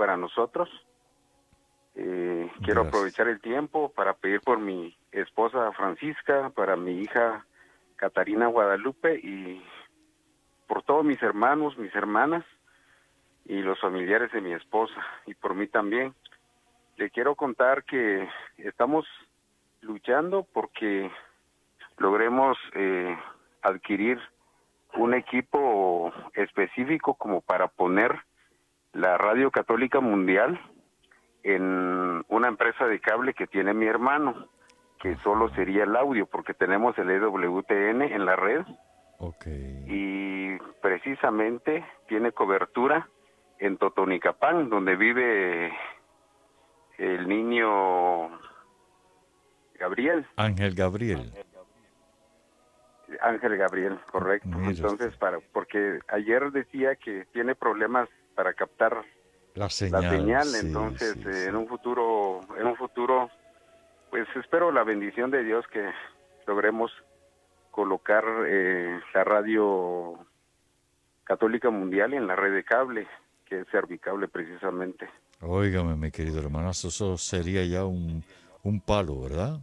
para nosotros. Quiero aprovechar el tiempo para pedir por mi esposa Francisca, para mi hija Catarina Guadalupe y por todos mis hermanos, mis hermanas y los familiares de mi esposa y por mí también. Le quiero contar que estamos luchando porque logremos adquirir un equipo específico como para poner la Radio Católica Mundial en una empresa de cable que tiene mi hermano, que solo sería el audio, porque tenemos el EWTN en la red. Okay. Y precisamente tiene cobertura en Totonicapán, donde vive el niño Gabriel. Ángel Gabriel. Ángel Gabriel, correcto. Mira Entonces, porque ayer decía que tiene problemas para captar la señal, sí, entonces sí, sí. en un futuro, pues espero la bendición de Dios que logremos colocar la Radio Católica Mundial en la red de cable, que es Servicable precisamente. Óigame, mi querido hermano, eso sería ya un palo, ¿verdad?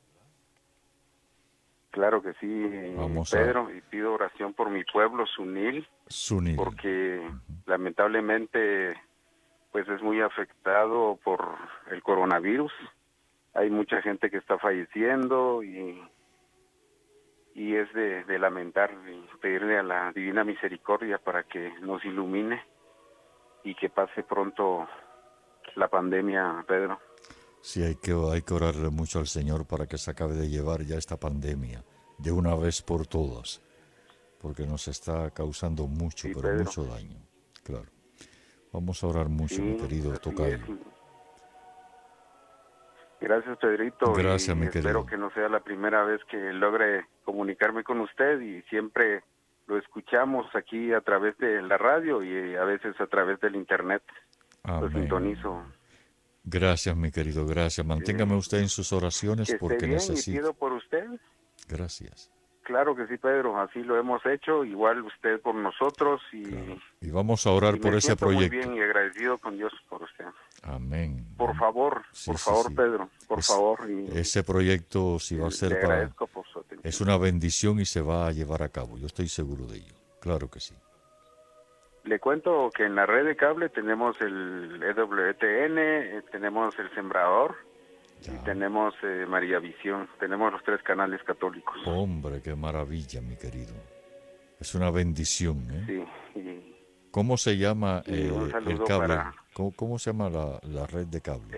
Claro que sí, Pedro, y pido oración por mi pueblo, Sunil, porque lamentablemente pues es muy afectado por el coronavirus. Hay mucha gente que está falleciendo y es de lamentar y pedirle a la Divina Misericordia para que nos ilumine y que pase pronto la pandemia, Pedro. Sí, hay que orarle mucho al Señor para que se acabe de llevar ya esta pandemia de una vez por todas, porque nos está causando mucho, Sí, pero Pedro. mucho daño, claro. Vamos a orar mucho, mi querido tocayo. Gracias, Pedrito. Gracias, mi querido. Espero que no sea la primera vez que logre comunicarme con usted y siempre lo escuchamos aquí a través de la radio y a veces a través del internet. Amén. Lo sintonizo. Gracias, mi querido, gracias. Manténgame usted en sus oraciones que porque esté bien necesito. Y pido por usted. Gracias. Claro que sí, Pedro, así lo hemos hecho, igual usted por nosotros claro. Y vamos a orar por ese proyecto. Muy bien y agradecido con Dios por usted. Amén. Por favor, sí, Pedro, por favor. Ese proyecto, si va a ser para... por su atención. Es una bendición y se va a llevar a cabo, yo estoy seguro de ello, claro que sí. Le cuento que en la red de cable tenemos el EWTN, tenemos el Sembrador y tenemos María Visión, tenemos los 3 canales católicos. Hombre, qué maravilla, mi querido. Es una bendición, ¿eh? Sí. ¿Cómo se llama el cable? Para... ¿Cómo se llama la red de cable?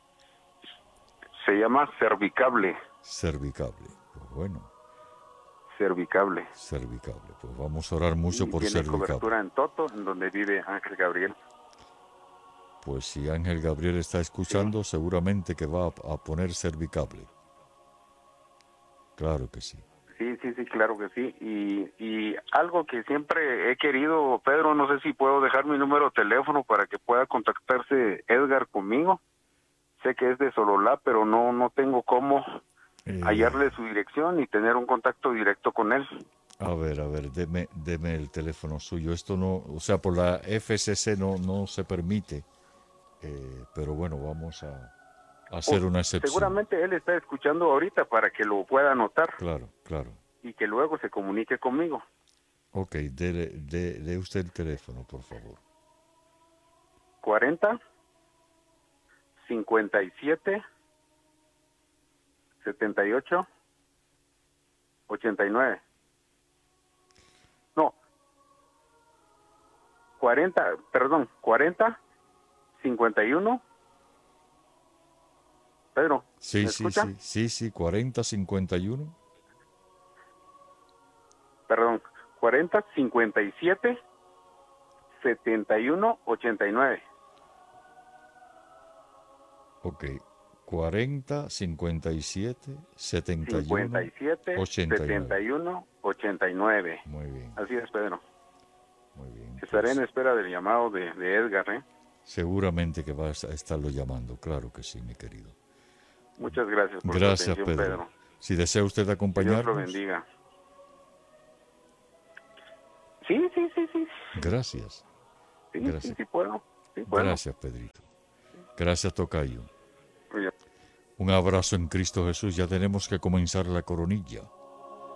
Se llama Servicable. Servicable, pues bueno. Servicable. Pues vamos a orar mucho por Servicable. Tiene cobertura en Toto, en donde vive Ángel Gabriel. Pues si Ángel Gabriel está escuchando, seguramente que va a poner Servicable. Claro que sí. Sí, claro que sí. Y algo que siempre he querido, Pedro, no sé si puedo dejar mi número de teléfono para que pueda contactarse Edgar conmigo. Sé que es de Sololá, pero no tengo cómo hallarle su dirección y tener un contacto directo con él. A ver, deme el teléfono suyo. Esto no, o sea, por la FCC no se permite, pero bueno, vamos a hacer una excepción. Seguramente él está escuchando ahorita para que lo pueda anotar. Claro. Y que luego se comunique conmigo. Ok, dé usted el teléfono, por favor. 40 57 78 89. No. 40 51. Pedro, sí, ¿me escucha? Sí, 40 51. Perdón, 40 57 71 89. Ok, 40 57 71 57 71 89. Muy bien. Así es, Pedro. Muy bien. Estaré en espera del llamado de Edgar, ¿eh? Seguramente que vas a estarlo llamando, claro que sí, mi querido. Muchas gracias por su atención, Pedro. Si desea usted acompañarnos. Dios lo bendiga. Sí. Gracias. Sí, puedo. Sí, bueno, Gracias, Pedrito. Gracias, tocayo. muy bien. Un abrazo en Cristo Jesús. Ya tenemos que comenzar la coronilla.